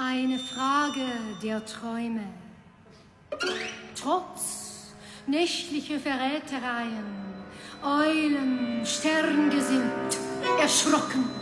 Eine Frage der Träume. Trotz nächtlicher Verrätereien, Eulen, sterngesinnt, erschrocken,